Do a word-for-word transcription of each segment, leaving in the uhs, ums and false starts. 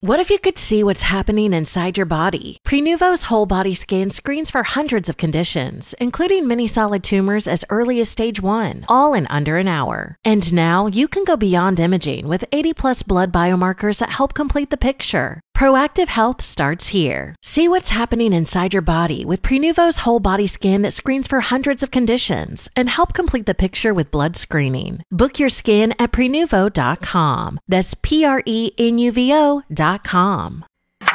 What if you could see what's happening inside your body? Prenuvo's whole body scan screens for hundreds of conditions, including many solid tumors as early as stage one, all in under an hour. And now you can go beyond imaging with eighty plus blood biomarkers that help complete the picture. Proactive health starts here. See what's happening inside your body with Prenuvo's whole body scan that screens for hundreds of conditions and help complete the picture with blood screening. Book your scan at prenuvo dot com. That's P R E N U V O dot com.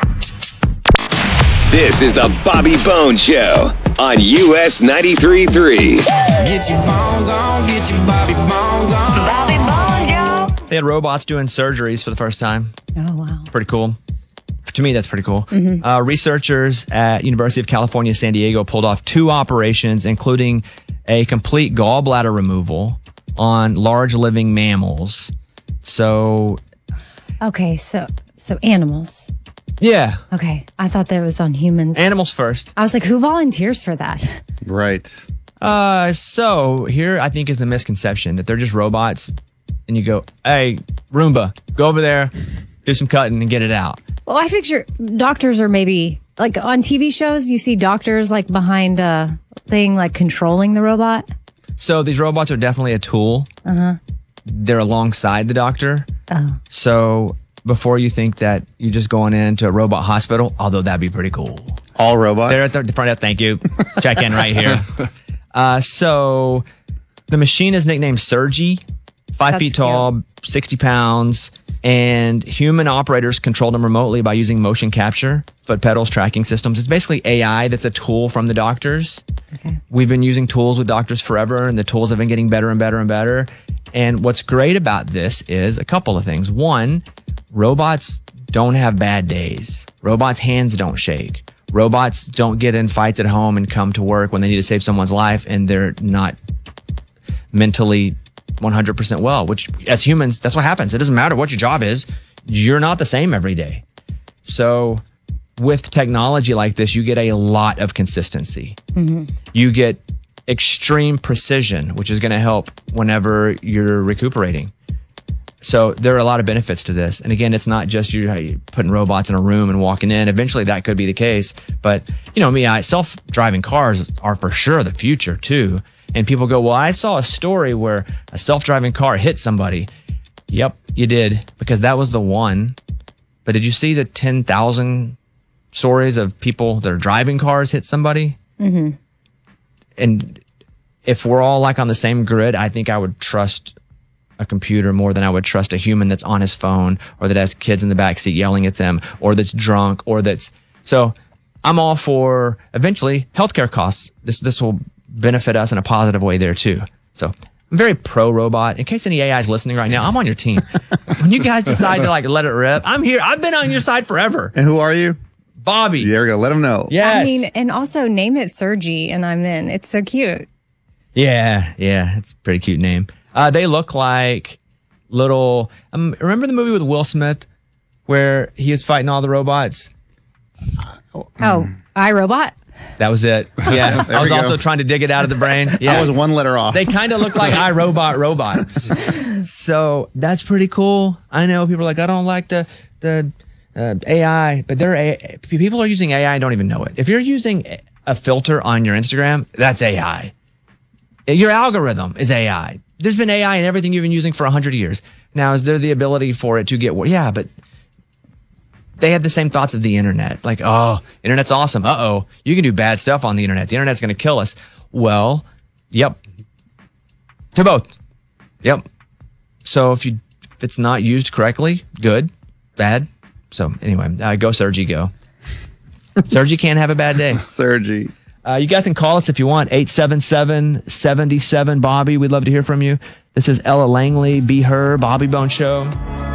This is the Bobby Bones Show on U S ninety-three point three. Get your bones on, get your Bobby Bones on. Bobby Bones, yo. They had robots doing surgeries for the first time. Oh, wow. Pretty cool. To me, that's pretty cool. Mm-hmm. Uh, researchers at University of California, San Diego pulled off two operations, including a complete gallbladder removal on large living mammals. So, Okay, so so animals. yeah, Okay, I thought that was on humans. animals first. I was like, who volunteers for that? Right. Uh, so here I think is the misconception that they're just robots, and you go, "Hey, Roomba, go over there, do some cutting, and get it out." Well, I picture doctors are maybe like on T V shows. You see doctors like behind a thing, like controlling the robot. So these robots are definitely a tool. Uh huh. They're alongside the doctor. Oh. So before you think that you're just going into a robot hospital, although that'd be pretty cool. All robots? They're at the front desk. Thank you. Check in right here. Uh, so the machine is nicknamed Sergi, five That's feet tall, sixty pounds, and human operators control them remotely by using motion capture, foot pedals, tracking systems. It's basically A I that's a tool from the doctors. Okay. We've been using tools with doctors forever, and the tools have been getting better and better and better. And what's great about this is a couple of things. One, robots don't have bad days. Robots' hands don't shake. Robots don't get in fights at home and come to work when they need to save someone's life and they're not mentally one hundred percent well, which as humans, that's what happens. It doesn't matter what your job is. You're not the same every day. So with technology like this, you get a lot of consistency. Mm-hmm. You get extreme precision, which is going to help whenever you're recuperating. So there are a lot of benefits to this. And again, it's not just you putting robots in a room and walking in. Eventually that could be the case. But you know me, I, self-driving cars are for sure the future too. And people go, well, I saw a story where a self-driving car hit somebody. Yep, you did, because that was the one. But did you see the ten thousand stories of people that are driving cars hit somebody? Mm-hmm. And if we're all like on the same grid, I think I would trust a computer more than I would trust a human that's on his phone or that has kids in the backseat yelling at them or that's drunk or that's... So I'm all for eventually healthcare costs. This this will benefit us in a positive way there too. So I'm very pro-robot. In case any A I is listening right now, I'm on your team. When you guys decide to like let it rip, I'm here. I've been on your side forever. And who are you? Bobby. There we go. Let them know. Yes. I mean, and also name it Sergi, and I'm in. It's so cute. Yeah, yeah, it's a pretty cute name. Uh, they look like little. Um, remember the movie with Will Smith where he was fighting all the robots? Oh, iRobot? That was it. Yeah, There I was we go. also trying to dig it out of the brain. Yeah, I was one letter off. They kind of look like iRobot robots. So that's pretty cool. I know people are like, I don't like the the uh, A I, but they're a- people are using A I and don't even know it. If you're using a filter on your Instagram, that's A I. Your algorithm is A I. There's been A I in everything you've been using for one hundred years. Now, is there the ability for it to get worse? Yeah, but they had the same thoughts of the internet. Like, oh, internet's awesome. Uh-oh, you can do bad stuff on the internet. The internet's going to kill us. Well, yep. To both. Yep. So if you if it's not used correctly, good, bad. So anyway, uh, go Sergi, go. Sergi can't have a bad day. Sergi. Uh, you guys can call us if you want. eight seven seven, seven seven, Bobby. We'd love to hear from you. This is Ella Langley, Be Her, Bobby Bone Show.